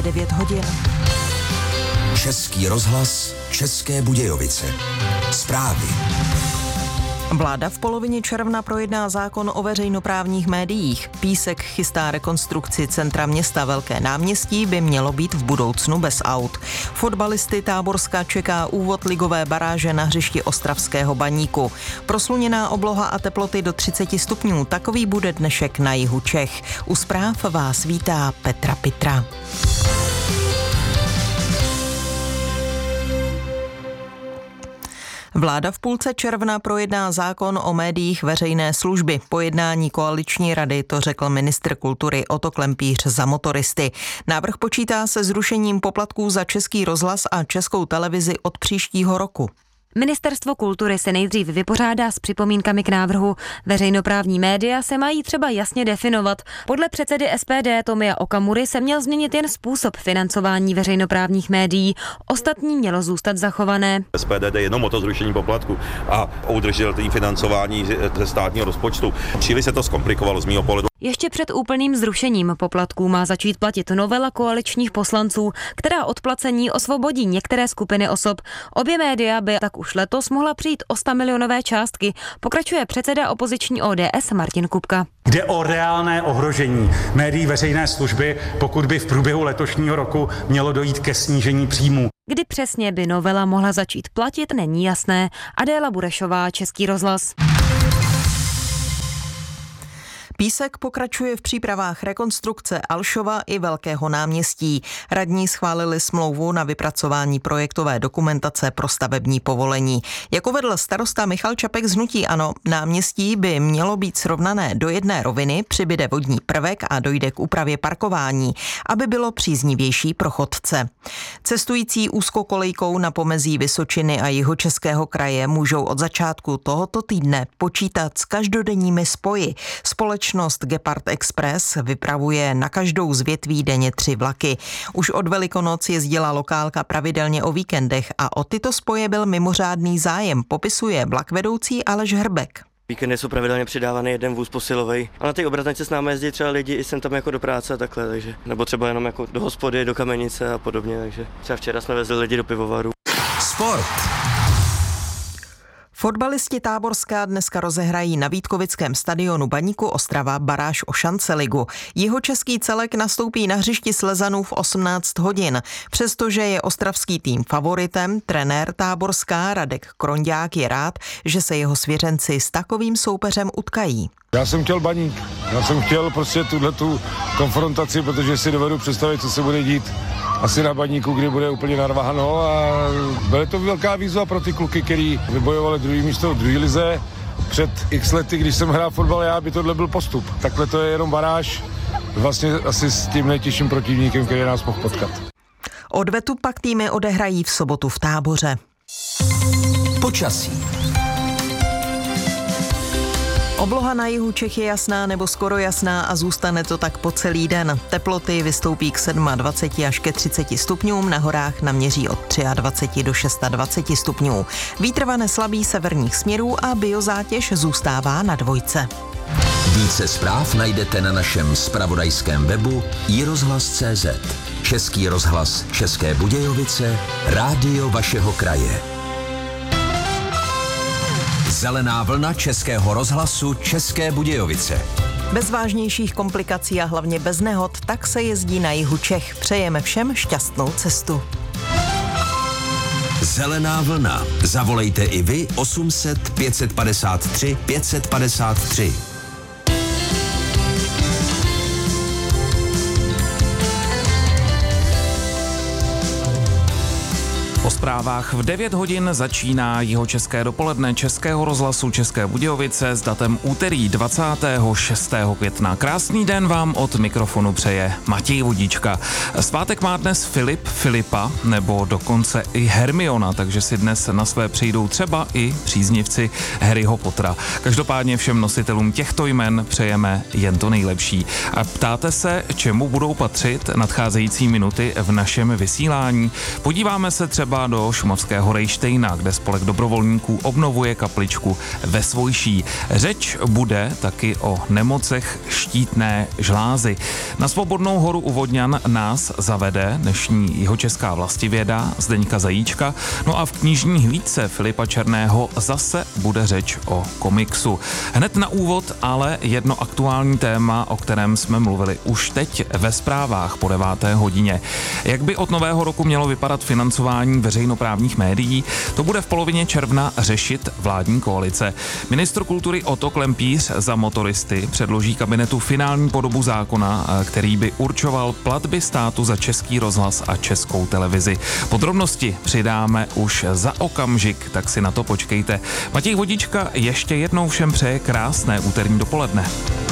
9 hodin. Český rozhlas, České Budějovice. Zprávy. Vláda v polovině června projedná zákon o veřejnoprávních médiích. Písek chystá rekonstrukci centra města. Velké náměstí by mělo být v budoucnu bez aut. Fotbalisty Táborska čeká úvod ligové baráže na hřišti Ostravského Baníku. Prosluněná obloha a teploty do 30 stupňů. Takový bude dnešek na jihu Čech. U zpráv vás vítá Petra Pitra. Vláda v půlce června projedná zákon o médiích veřejné služby. Po jednání koaliční rady to řekl ministr kultury Otto Klempíř za Motoristy. Návrh počítá se zrušením poplatků za Český rozhlas a Českou televizi od příštího roku. Ministerstvo kultury se nejdřív vypořádá s připomínkami k návrhu. Veřejnoprávní média se mají třeba jasně definovat. Podle předsedy SPD Tomia Okamury se měl změnit jen způsob financování veřejnoprávních médií. Ostatní mělo zůstat zachované. SPD jde jenom o to zrušení poplatku a o udržitelné financování ze státního rozpočtu. Příliš se to zkomplikovalo z mého pohledu. Ještě před úplným zrušením poplatků má začít platit novela koaličních poslanců, která od placení osvobodí některé skupiny osob. Obě média by tak už letos mohla přijít o 100 milionové částky, pokračuje předseda opoziční ODS Martin Kupka. Jde o reálné ohrožení médií veřejné služby, pokud by v průběhu letošního roku mělo dojít ke snížení příjmů. Kdy přesně by novela mohla začít platit, není jasné. Adéla Burešová, Český rozhlas. Písek pokračuje v přípravách rekonstrukce Alšova i Velkého náměstí. Radní schválili smlouvu na vypracování projektové dokumentace pro stavební povolení. Jak uvedl starosta Michal Čapek z hnutí ANO, náměstí by mělo být srovnané do jedné roviny, přibyde vodní prvek a dojde k úpravě parkování, aby bylo příznivější pro chodce. Cestující úzkokolejkou na pomezí Vysočiny a Jihočeského kraje můžou od začátku tohoto týdne počítat s každodenními spoji. Společnost Gepard Express vypravuje na každou z větví denně 3 vlaky. Už od Velikonoc jezdila lokálka pravidelně o víkendech a o tyto spoje byl mimořádný zájem, popisuje vlakvedoucí Aleš Hrbek. Víkendy jsou pravidelně přidávaný jeden vůz posilovej a na té obratnici s námi jezdí třeba lidi i sem tam jako do práce a takhle, takže nebo třeba jenom jako do hospody, do Kamenice a podobně, takže třeba včera jsme vezli lidi do pivovaru. Sport. Fotbalisti Táborska dneska rozehrají na Vítkovickém stadionu Baníku Ostrava baráž o šanceligu. Jihočeský celek nastoupí na hřišti Slezanů v 18 hodin. Přestože je ostravský tým favoritem, trenér Táborská Radek Kronďák je rád, že se jeho svěřenci s takovým soupeřem utkají. Já jsem chtěl Baník. Já jsem chtěl prostě tuhletu konfrontaci, protože si dovedu představit, co se bude dít asi na Baníku, kdy bude úplně narváno a bude to velká výzva pro ty kluky, který vybojovali druhý místo v druhé lize. Před x lety, když jsem hrál fotbal, já by tohle byl postup. Takhle to je jenom baráž, vlastně asi s tím nejtěžším protivníkem, který nás mohl potkat. Odvetu pak týmy odehrají v sobotu v Táboře. Počasí. Obloha na jihu Čech je jasná nebo skoro jasná a zůstane to tak po celý den. Teploty vystoupí k 27 až ke 30 stupňům, na horách naměří od 23 do 26 stupňů. Vítr vane slabý severních směrů a biozátěž zůstává na 2. Více zpráv najdete na našem zpravodajském webu iRozhlas.cz. Český rozhlas České Budějovice, rádio vašeho kraje. Zelená vlna Českého rozhlasu České Budějovice. Bez vážnějších komplikací a hlavně bez nehod, tak se jezdí na jihu Čech. Přejeme všem šťastnou cestu. Zelená vlna. Zavolejte i vy 800 553 553. Po zprávách v 9 hodin začíná jihočeské dopoledne Českého rozhlasu České Budějovice s datem úterý 26. května. Krásný den vám od mikrofonu přeje Matěj Vodíčka. Svátek má dnes Filip, Filipa nebo dokonce i Hermiona, takže si dnes na své přijdou třeba i příznivci Harryho Pottera. Každopádně všem nositelům těchto jmen přejeme jen to nejlepší. A ptáte se, čemu budou patřit nadcházející minuty v našem vysílání? Podíváme se třeba do šumavského Rejštejna, kde spolek dobrovolníků obnovuje kapličku ve Svojší. Řeč bude taky o nemocech štítné žlázy. Na Svobodnou horu u Vodňan nás zavede dnešní jihočeská vlastivěda Zdeňka Zajíčka. No a v knižní hlídce Filipa Černého zase bude řeč o komiksu. Hned na úvod ale jedno aktuální téma, o kterém jsme mluvili už teď ve zprávách po 9. hodině. Jak by od nového roku mělo vypadat financování veřejnoprávních médií, to bude v polovině června řešit vládní koalice. Ministr kultury Otto Klempíř za Motoristy předloží kabinetu finální podobu zákona, který by určoval platby státu za Český rozhlas a Českou televizi. Podrobnosti přidáme už za okamžik, tak si na to počkejte. Matěj Vodička ještě jednou všem přeje krásné úterní dopoledne.